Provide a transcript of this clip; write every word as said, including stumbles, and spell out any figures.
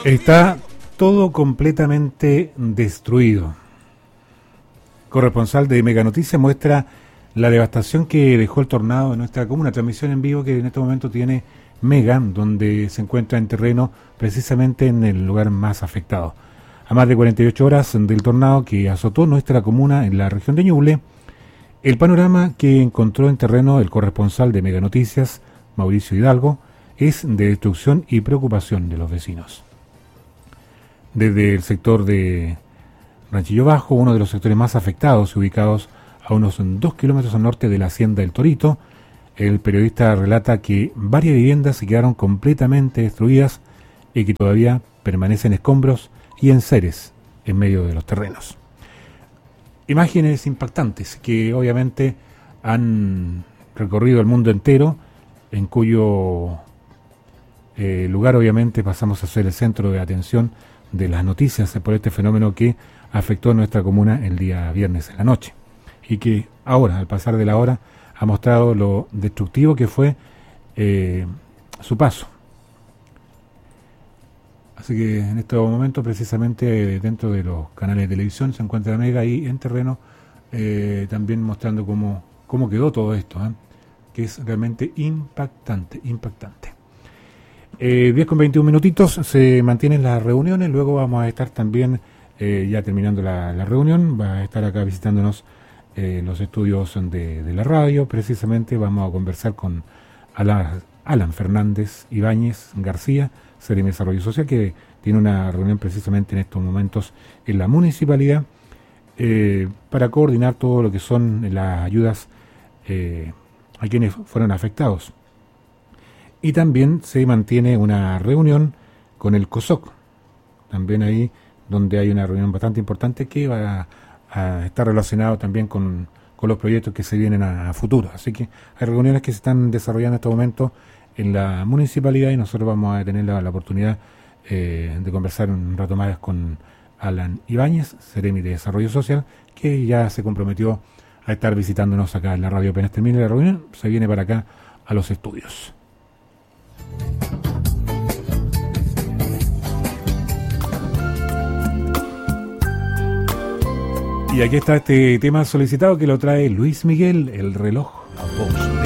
Está todo completamente destruido. Corresponsal de Mega Noticias muestra la devastación que dejó el tornado en nuestra comuna. Transmisión en vivo que en este momento tiene Mega, donde se encuentra en terreno precisamente en el lugar más afectado. A más de cuarenta y ocho horas del tornado que azotó nuestra comuna en la región de Ñuble, el panorama que encontró en terreno el corresponsal de Mega Noticias, Mauricio Hidalgo, es de destrucción y preocupación de los vecinos. Desde el sector de Ranchillo Bajo, uno de los sectores más afectados, ubicados a unos dos kilómetros al norte de la hacienda del Torito, el periodista relata que varias viviendas se quedaron completamente destruidas y que todavía permanecen escombros y enseres en medio de los terrenos. Imágenes impactantes que obviamente han recorrido el mundo entero, en cuyo eh, lugar obviamente pasamos a ser el centro de atención de las noticias por este fenómeno que afectó a nuestra comuna el día viernes en la noche y que ahora, al pasar de la hora, ha mostrado lo destructivo que fue eh, su paso. Así que en este momento, precisamente dentro de los canales de televisión, se encuentra Mega ahí en terreno, eh, también mostrando cómo, cómo quedó todo esto, ¿eh? que es realmente impactante, impactante. Eh, diez con veintiún minutitos, se mantienen las reuniones, luego vamos a estar también, eh, ya terminando la, la reunión, va a estar acá visitándonos eh, los estudios de, de la radio, precisamente vamos a conversar con Alan, Alan Fernández Ibáñez García, Seremi de Desarrollo Social, que tiene una reunión precisamente en estos momentos en la municipalidad eh, para coordinar todo lo que son las ayudas eh, a quienes fueron afectados. Y también se mantiene una reunión con el COSOC, también ahí donde hay una reunión bastante importante que va a, a estar relacionado también con, con los proyectos que se vienen a, a futuro. Así que hay reuniones que se están desarrollando en este momento en la municipalidad y nosotros vamos a tener la, la oportunidad eh, de conversar un rato más con Alan Ibáñez, Seremi de Desarrollo Social, que ya se comprometió a estar visitándonos acá en la radio. Apenas termine la reunión, se viene para acá a los estudios. Y aquí está este tema solicitado que lo trae Luis Miguel, El reloj a vos.